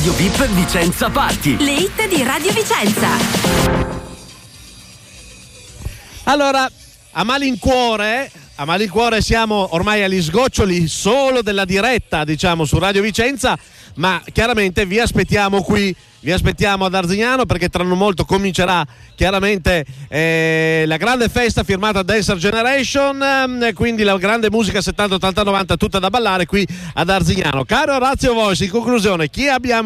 Radio VIP Vicenza Party. Le hit di Radio Vicenza. Allora, a malincuore siamo ormai agli sgoccioli solo della diretta, diciamo, su Radio Vicenza, ma chiaramente vi aspettiamo qui, vi aspettiamo ad Arzignano, perché tra non molto comincerà chiaramente la grande festa firmata Dancer Generation, quindi la grande musica 70, 80, 90 tutta da ballare qui ad Arzignano. Caro Orazio Voice, in conclusione, chi abbiamo